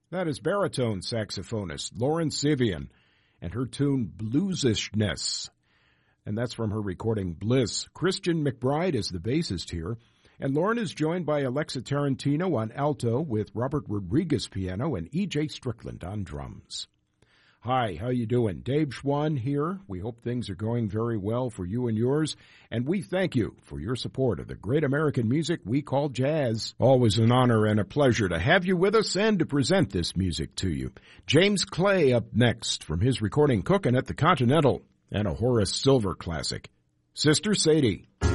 That is baritone saxophonist Lauren Sivian and her tune Bluesishness. And that's from her recording Bliss. Christian McBride is the bassist here. And Lauren is joined by Alexa Tarantino on alto with Robert Rodriguez piano and E.J. Strickland on drums. Hi, how you doing? Dave Schwann here. We hope things are going very well for you and yours, and we thank you for your support of the great American music we call jazz. Always an honor and a pleasure to have you with us and to present this music to you. James Clay up next from his recording Cookin' at the Continental, and a Horace Silver classic, Sister Sadie.